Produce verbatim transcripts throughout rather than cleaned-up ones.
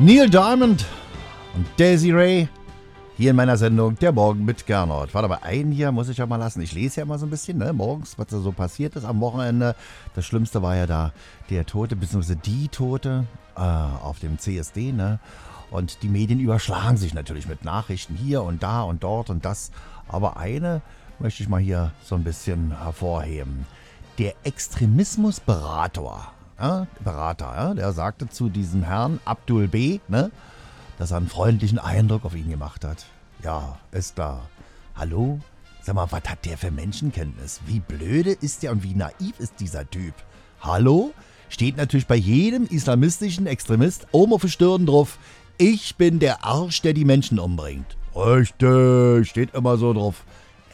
Neil Diamond und Desiree hier in meiner Sendung Der Morgen mit Gernot. Warte, aber einen hier muss ich ja mal lassen. Ich lese ja mal so ein bisschen, ne, morgens, was da so passiert ist am Wochenende. Das Schlimmste war ja da der Tote, beziehungsweise die Tote äh, auf dem C S D, ne? Und die Medien überschlagen sich natürlich mit Nachrichten hier und da und dort und das. Aber eine möchte ich mal hier so ein bisschen hervorheben. Der Extremismusberater, ja, Berater, ja, der sagte zu diesem Herrn Abdul B., ne, dass er einen freundlichen Eindruck auf ihn gemacht hat. Ja, ist da. Hallo? Sag mal, was hat der für Menschenkenntnis? Wie blöde ist der und wie naiv ist dieser Typ? Hallo? Steht natürlich bei jedem islamistischen Extremist oben auf der Stirn drauf, ich bin der Arsch, der die Menschen umbringt. Richtig, steht immer so drauf.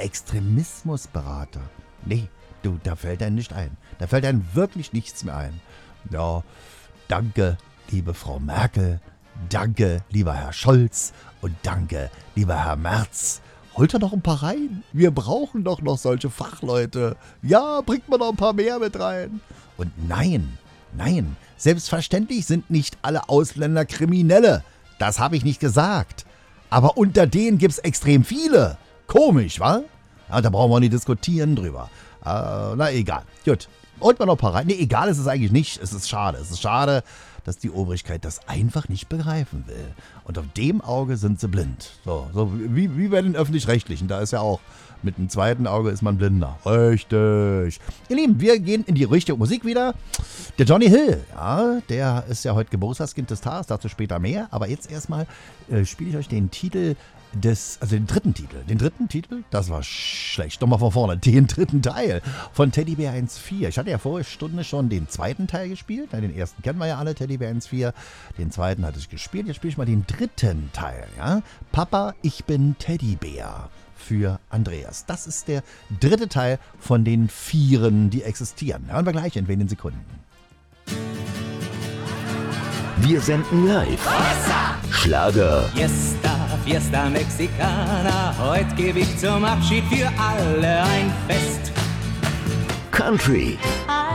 Extremismusberater. Nee, du, da fällt einem nicht ein. Da fällt einem wirklich nichts mehr ein. Ja, danke, liebe Frau Merkel. Danke, lieber Herr Scholz. Und danke, lieber Herr Merz. Holt er noch ein paar rein? Wir brauchen doch noch solche Fachleute. Ja, bringt mal noch ein paar mehr mit rein. Und nein, nein, selbstverständlich sind nicht alle Ausländer Kriminelle. Das habe ich nicht gesagt. Aber unter denen gibt es extrem viele. Komisch, wa? Ja, da brauchen wir nicht diskutieren drüber. Äh, na, egal. Gut. Holt mal noch ein paar rein. Nee, egal ist es eigentlich nicht. Es ist schade. Es ist schade, dass die Obrigkeit das einfach nicht begreifen will. Und auf dem Auge sind sie blind. So, so wie, wie bei den Öffentlich-Rechtlichen. Da ist ja auch, mit dem zweiten Auge ist man blinder. Richtig. Ihr Lieben, wir gehen in die richtige Musik wieder. Der Johnny Hill, ja, der ist ja heute Geburtstagskind des Tages, dazu später mehr. Aber jetzt erstmal äh, spiele ich euch den Titel des, also den dritten Titel. Den dritten Titel, das war schlecht. Nochmal von vorne. Den dritten Teil von Teddybär eins Punkt vier. Ich hatte ja vorige Stunde schon den zweiten Teil gespielt. Den ersten kennen wir ja alle, Teddybär eins Punkt vier. Den zweiten hatte ich gespielt. Jetzt spiele ich mal den dritten Teil. Ja? Papa, ich bin Teddybär für Andreas. Das ist der dritte Teil von den Vieren, die existieren. Hören wir gleich in wenigen Sekunden. Wir senden live. Schlager. Fiesta, Fiesta Mexicana, heute gebe ich zum Abschied für alle ein Fest. Country. I